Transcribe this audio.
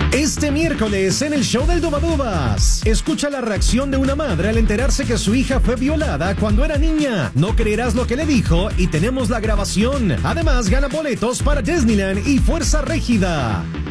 Este miércoles en el show del Dubadubas, escucha la reacción de una madre al enterarse que su hija fue violada cuando era niña. No creerás lo que le dijo y tenemos la grabación. Además, gana boletos para Disneyland y Fuerza Régida.